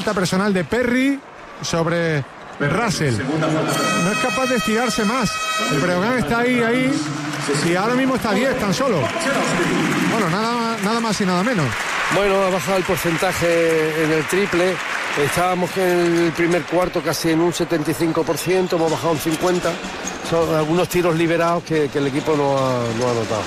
Personal de Perry sobre Russell. No es capaz de estirarse más. El Breogán está ahí y ahora mismo está a 10 tan solo. Bueno, nada más y nada menos. Bueno, ha bajado el porcentaje en el triple. Estábamos en el primer cuarto casi en un 75%, hemos bajado un 50%. Son algunos tiros liberados que el equipo no ha notado.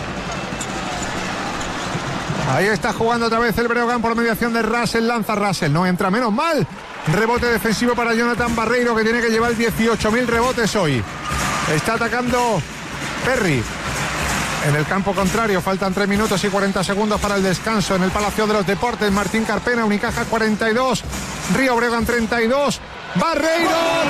Ahí está jugando otra vez el Breogán por mediación de Russell. Lanza Russell, no entra, menos mal. Rebote defensivo para Jonathan Barreiro, que tiene que llevar 18.000 rebotes hoy. Está atacando Perry. En el campo contrario, faltan 3 minutos y 40 segundos para el descanso. En el Palacio de los Deportes, Martín Carpena, Unicaja 42, Río Breogán 32. Barreiro,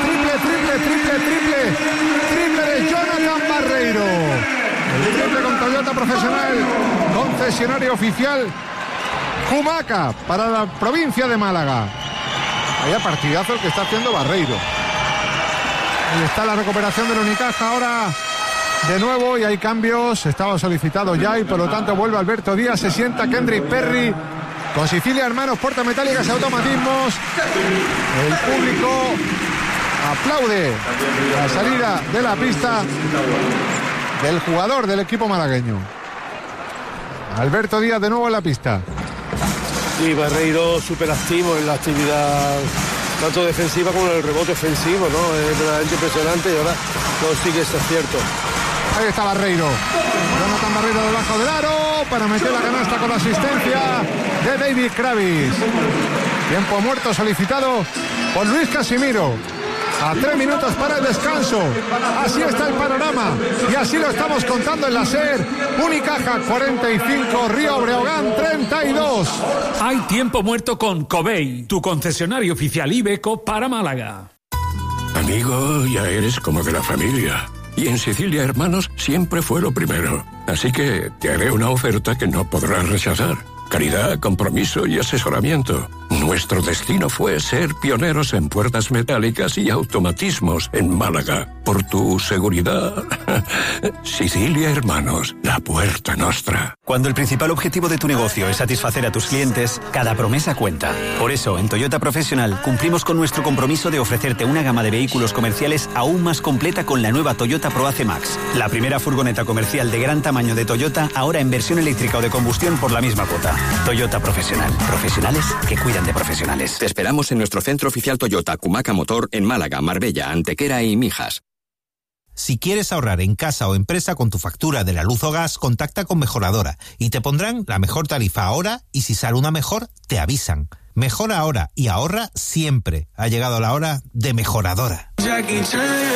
triple de Jonathan Barreiro. El triple con Toyota Profesional, concesionario oficial Jumaca para la provincia de Málaga. Vaya partidazo el que está haciendo Barreiro. Ahí está la recuperación del Unicaja ahora de nuevo y hay cambios. Estaba solicitado ya y por lo tanto vuelve Alberto Díaz. Se sienta Kendrick Perry con Sicilia Hermanos, puertas metálicas y automatismos. El público aplaude la salida de la pista del jugador del equipo malagueño. Alberto Díaz de nuevo en la pista. Y Barreiro súper activo en la actividad tanto defensiva como en el rebote ofensivo, ¿no? Es verdaderamente impresionante y ahora consigue ese acierto. Ahí está Barreiro. Jonathan Barreiro debajo del aro para meter la canasta con la asistencia de David Kravis. Tiempo muerto solicitado por Luis Casimiro. A 3 minutos para el descanso. Así está el panorama y así lo estamos contando en la SER. Unicaja 45, Río Breogán 32. Hay tiempo muerto con Covey, tu concesionario oficial Iveco para Málaga. Amigo, ya eres como de la familia. Y en Sicilia Hermanos siempre fue lo primero. Así que te haré una oferta que no podrás rechazar. Calidad, compromiso y asesoramiento. Nuestro destino fue ser pioneros en puertas metálicas y automatismos en Málaga. Por tu seguridad. Sicilia Hermanos, la puerta nostra. Cuando el principal objetivo de tu negocio es satisfacer a tus clientes, cada promesa cuenta. Por eso, en Toyota Profesional cumplimos con nuestro compromiso de ofrecerte una gama de vehículos comerciales aún más completa con la nueva Toyota ProAce Max. La primera furgoneta comercial de gran tamaño de Toyota, ahora en versión eléctrica o de combustión por la misma cuota. Toyota Profesional. Profesionales que cuidan de profesionales. Te esperamos en nuestro centro oficial Toyota Cumaca Motor en Málaga, Marbella, Antequera y Mijas. Si quieres ahorrar en casa o empresa con tu factura de la luz o gas, contacta con Mejoradora y te pondrán la mejor tarifa ahora y si sale una mejor, te avisan. Mejora ahora y ahorra siempre. Ha llegado la hora de Mejoradora. Estamos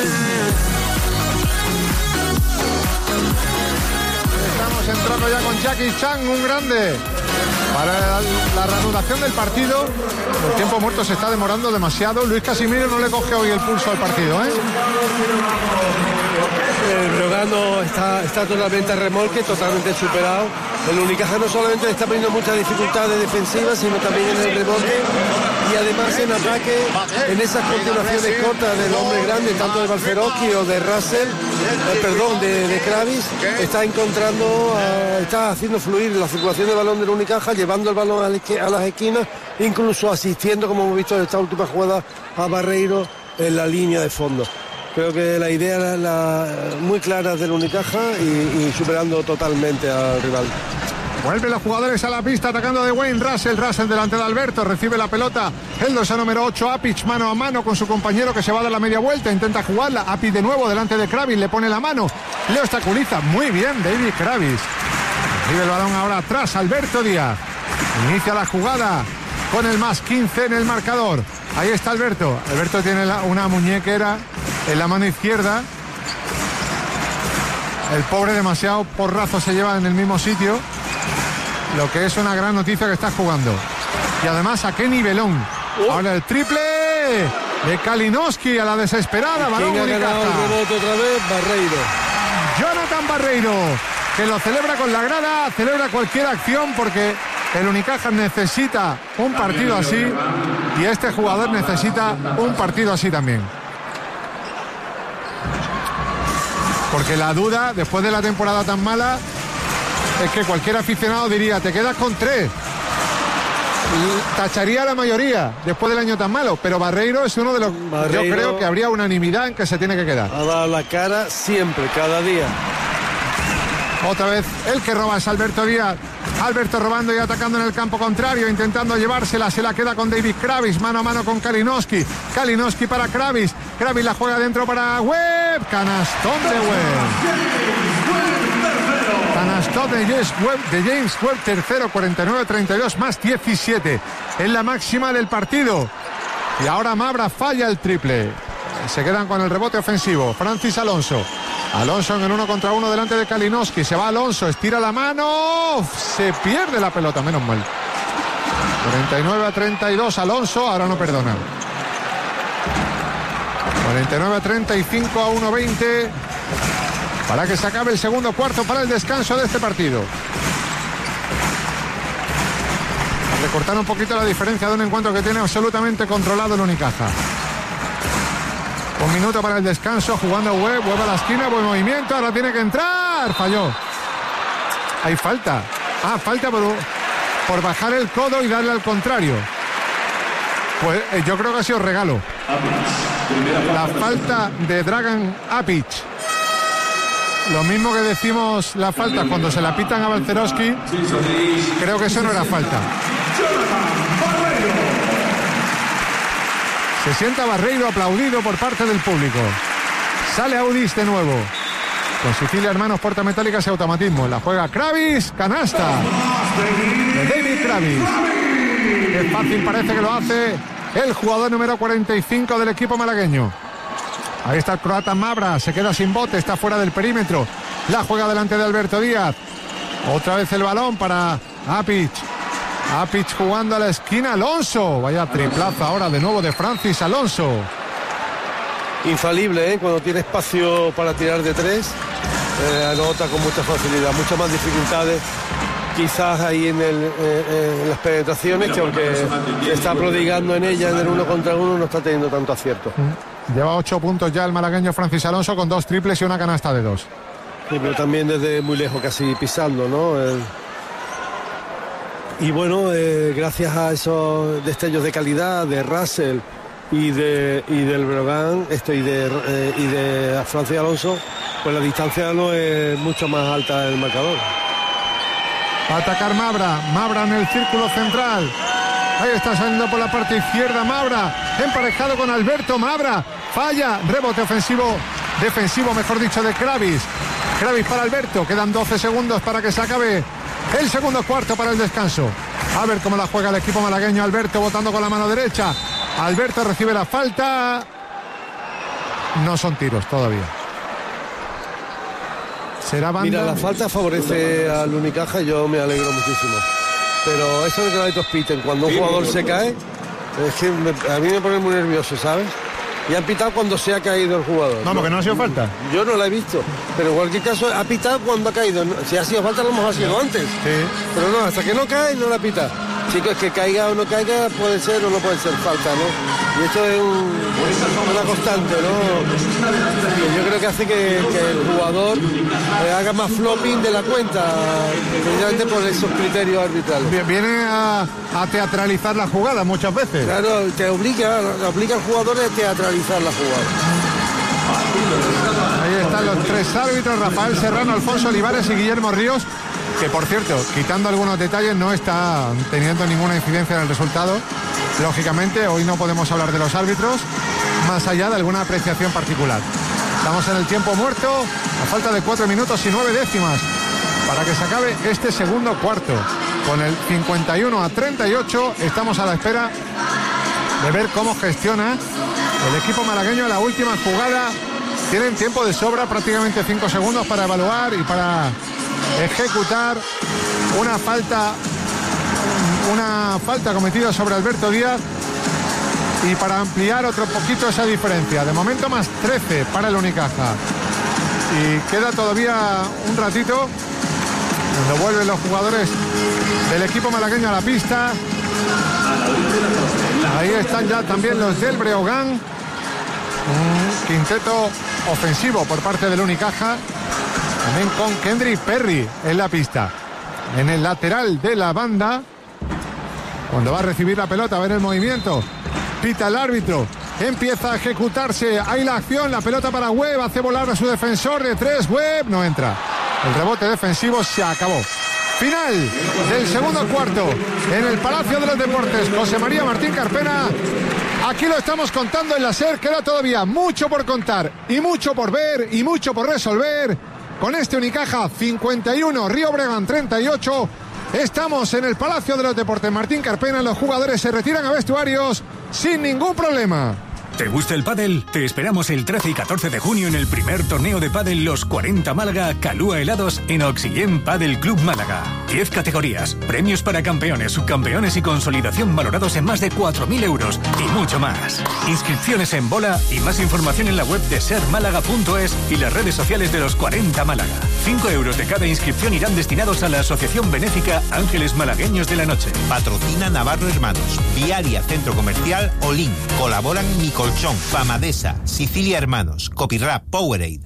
entrando ya con Jackie Chan, un grande. Para la reanudación del partido, el tiempo muerto se está demorando demasiado. Luis Casimiro no le coge hoy el pulso al partido, ¿eh? El Breogán está totalmente a remolque, totalmente superado. El Unicaja no solamente le está poniendo muchas dificultades defensivas, sino también en el rebote y además en ataque, en esas continuaciones cortas del hombre grande, tanto de Balcerowski o de Russell, de Kravis, está haciendo fluir la circulación del balón del Unicaja, llevando el balón a las esquinas, incluso asistiendo, como hemos visto en esta última jugada, a Barreiro en la línea de fondo. Creo que la idea era muy clara del Unicaja y superando totalmente al rival. Vuelven los jugadores a la pista atacando de Wayne Russell delante de Alberto, recibe la pelota el dorsal número 8, Apich mano a mano con su compañero que se va a dar la media vuelta, intenta jugarla, Apich de nuevo delante de Kravis, le pone la mano, le obstaculiza, muy bien David Kravis, recibe el balón ahora atrás Alberto Díaz, inicia la jugada con el más 15 en el marcador, ahí está Alberto tiene una muñequera en la mano izquierda, el pobre demasiado porrazo se lleva en el mismo sitio. Lo que es una gran noticia que está jugando. Y además a qué nivelón. Ahora el triple de Kalinowski a la desesperada. ¿Quién ha ganado el rebote otra vez? Barreiro. Jonathan Barreiro, que lo celebra con la grada, celebra cualquier acción porque el Unicaja necesita un partido así y este jugador necesita un partido así también. Porque la duda, después de la temporada tan mala, es que cualquier aficionado diría, te quedas con 3. tacharía a la mayoría después del año tan malo, pero Barreiro es uno de los... Barreiro, yo creo que habría unanimidad en que se tiene que quedar. Ha dado la cara siempre, cada día. Otra vez el que roba es Alberto Díaz. Alberto robando y atacando en el campo contrario, intentando llevársela, se la queda con David Kravis, mano a mano con Kalinowski. Kalinowski para Kravis. Kravis la juega dentro para Webb. Canastón de Webb. Canastón de James Webb, tercero, 49-32 más 17. Es la máxima del partido. Y ahora Mabra falla el triple. Se quedan con el rebote ofensivo. Francis Alonso. Alonso en el 1 contra 1 delante de Kalinowski. Se va Alonso, estira la mano. Se pierde la pelota, menos mal. 49-32 Alonso, ahora no perdona. 49-35 a 1-20. Para que se acabe el segundo cuarto para el descanso de este partido. Recortar un poquito la diferencia de un encuentro que tiene absolutamente controlado el Unicaja. 1 minuto para el descanso, jugando Webb a la esquina, buen movimiento, ahora tiene que entrar, falló. Hay falta. Falta por bajar el codo y darle al contrario. Pues yo creo que ha sido regalo. La falta de Dragan Apic. Lo mismo que decimos la falta cuando se la pitan a Balcerowski, creo que eso no era falta. Se sienta Barreiro aplaudido por parte del público. Sale Audis de nuevo. Con Sicilia Hermanos, puerta metálicas y automatismo. La juega Kravis, canasta de David Kravis. Qué fácil parece que lo hace el jugador número 45 del equipo malagueño. Ahí está el croata Mabra, se queda sin bote, está fuera del perímetro. La juega delante de Alberto Díaz. Otra vez el balón para Apic. Apic jugando a la esquina, Alonso. Vaya triplaza ahora de nuevo de Francis Alonso. Infalible, cuando tiene espacio para tirar de tres, anota con mucha facilidad, muchas más dificultades. Quizás ahí en las penetraciones, que aunque está prodigando en ella en el 1 contra 1, no está teniendo tanto acierto. Lleva 8 puntos ya el malagueño Francis Alonso con 2 triples y una canasta de 2. Sí, pero también desde muy lejos, casi pisando, ¿no? Y bueno, gracias a esos destellos de calidad de Russell y del Brogan, y de Francis Alonso, pues la distancia no es mucho más alta en el marcador. Va a atacar Mabra en el círculo central. Ahí está saliendo por la parte izquierda Mabra, emparejado con Alberto. Mabra falla, rebote defensivo mejor dicho de Kravis. Kravis para Alberto, quedan 12 segundos para que se acabe el segundo cuarto para el descanso. A ver cómo la juega el equipo malagueño. Alberto botando con la mano derecha. Alberto recibe la falta. No son tiros todavía. Será banda. Mira, la falta favorece al Unicaja, yo me alegro muchísimo. Pero eso de que los piten cuando un jugador se cae, es que a mí me pone muy nervioso, ¿sabes? Y han pitado cuando se ha caído el jugador. No, porque no ha sido falta. Yo no la he visto, pero en cualquier caso ha pitado cuando ha caído. Si ha sido falta lo hemos sido antes. Sí. Pero no, hasta que no cae no la pita. Chicos, que caiga o no caiga puede ser o no puede ser falta, ¿no? Y esto es una constante, ¿no? Yo creo que hace que el jugador haga más flopping de la cuenta, precisamente por esos criterios arbitrales. Viene a teatralizar la jugada muchas veces. Claro, obliga al jugador a teatralizar la jugada. Ahí están los 3 árbitros, Rafael Serrano, Alfonso Olivares y Guillermo Ríos, que por cierto, quitando algunos detalles, no está teniendo ninguna incidencia en el resultado. Lógicamente, hoy no podemos hablar de los árbitros, más allá de alguna apreciación particular. Estamos en el tiempo muerto, a falta de 4 minutos y 9 décimas, para que se acabe este segundo cuarto. Con el 51-38, estamos a la espera de ver cómo gestiona el equipo malagueño la última jugada. Tienen tiempo de sobra, prácticamente 5 segundos para evaluar y para ejecutar una falta cometida sobre Alberto Díaz y para ampliar otro poquito esa diferencia. De momento más 13 para el Unicaja. Y queda todavía un ratito cuando vuelven los jugadores del equipo malagueño a la pista. Ahí están ya también los del Breogán. Un quinteto ofensivo por parte del Unicaja, también con Kendrick Perry en la pista. En el lateral de la banda Cuando va a recibir la pelota, a ver el movimiento. Pita el árbitro. Empieza a ejecutarse. Hay la acción. La pelota para Webb. Hace volar a su defensor de 3. Webb no entra. El rebote defensivo se acabó. Final del segundo cuarto en el Palacio de los Deportes. José María Martín Carpena. Aquí lo estamos contando en la SER. Queda todavía mucho por contar y mucho por ver y mucho por resolver. Con este Unicaja 51, Río Bregan 38. Estamos en el Palacio de los Deportes. Martín Carpena, los jugadores se retiran a vestuarios sin ningún problema. ¿Te gusta el pádel? Te esperamos el 13 y 14 de junio en el primer torneo de pádel Los 40 Málaga Calúa Helados en Oxygen Pádel Club Málaga. 10 categorías, premios para campeones, subcampeones y consolidación valorados en más de 4.000 euros y mucho más. Inscripciones en bola y más información en la web de sermálaga.es y las redes sociales de Los 40 Málaga. 5 euros de cada inscripción irán destinados a la Asociación Benéfica Ángeles Malagueños de la Noche. Patrocina Navarro Hermanos, Viaria Centro Comercial Olin. Colaboran Nicole Colchón, Famadesa, Sicilia Hermanos, Copyrap, Powerade.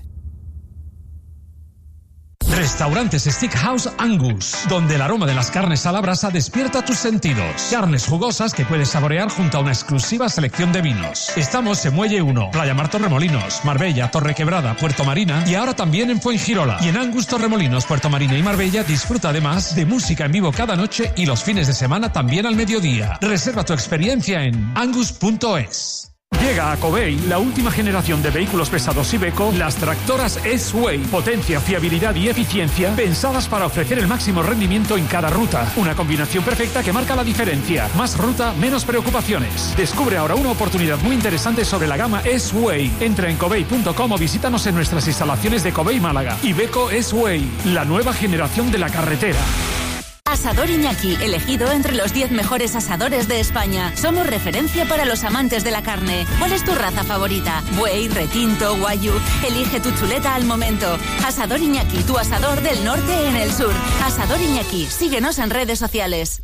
Restaurantes Steakhouse Angus, donde el aroma de las carnes a la brasa despierta tus sentidos. Carnes jugosas que puedes saborear junto a una exclusiva selección de vinos. Estamos en Muelle 1, Playa Mar Torremolinos, Marbella, Torrequebrada, Puerto Marina y ahora también en Fuengirola. Y en Angus Torremolinos, Puerto Marina y Marbella disfruta además de música en vivo cada noche y los fines de semana también al mediodía. Reserva tu experiencia en angus.es. Llega a Covey la última generación de vehículos pesados Iveco, las tractoras S-Way. Potencia, fiabilidad y eficiencia pensadas para ofrecer el máximo rendimiento en cada ruta. Una combinación perfecta que marca la diferencia. Más ruta, menos preocupaciones. Descubre ahora una oportunidad muy interesante sobre la gama S-Way. Entra en covey.com o visítanos en nuestras instalaciones de Covey Málaga. Iveco S-Way, la nueva generación de la carretera. Asador Iñaki, elegido entre los 10 mejores asadores de España. Somos referencia para los amantes de la carne. ¿Cuál es tu raza favorita? Buey, retinto, guayu. Elige tu chuleta al momento. Asador Iñaki, tu asador del norte en el sur. Asador Iñaki, síguenos en redes sociales.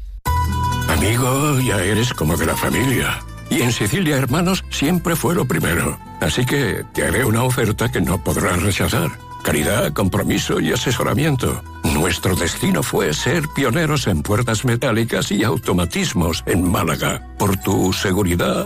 Amigo, ya eres como de la familia. Y en Sicilia Hermanos siempre fue lo primero. Así que te haré una oferta que no podrás rechazar. Calidad, compromiso y asesoramiento. Nuestro destino fue ser pioneros en puertas metálicas y automatismos en Málaga. Por tu seguridad,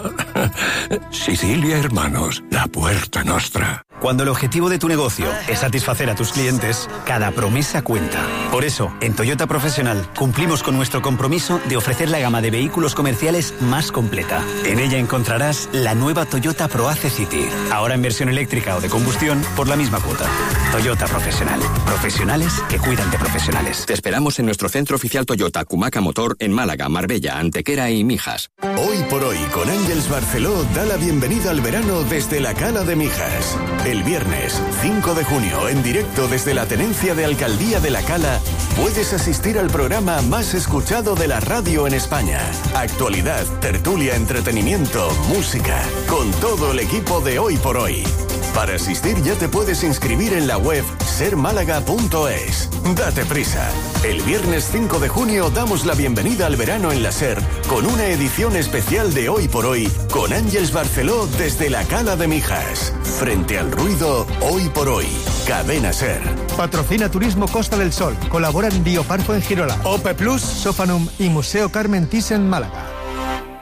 Sicilia Hermanos, la puerta nostra. Cuando el objetivo de tu negocio es satisfacer a tus clientes, cada promesa cuenta. Por eso, en Toyota Profesional cumplimos con nuestro compromiso de ofrecer la gama de vehículos comerciales más completa. En ella encontrarás la nueva Toyota ProAce City, ahora en versión eléctrica o de combustión por la misma cuota. Toyota Profesional. Profesionales que cuidan de profesionales. Te esperamos en nuestro centro oficial Toyota Cumaca Motor en Málaga, Marbella, Antequera y Mijas. Hoy por hoy con Ángels Barceló da la bienvenida al verano desde la Cala de Mijas. El viernes 5 de junio, en directo desde la Tenencia de Alcaldía de la Cala, puedes asistir al programa más escuchado de la radio en España. Actualidad, tertulia, entretenimiento, música, con todo el equipo de Hoy por Hoy. Para asistir ya te puedes inscribir en la web sermálaga.es. Date prisa. El viernes 5 de junio damos la bienvenida al verano en la SER con una edición especial de Hoy por Hoy con Ángels Barceló desde la Cala de Mijas. Frente al ruido, Hoy por Hoy. Cadena SER. Patrocina Turismo Costa del Sol. Colaboran Bioparco en Girola, OPE Plus, Sofanum y Museo Carmen Thyssen Málaga.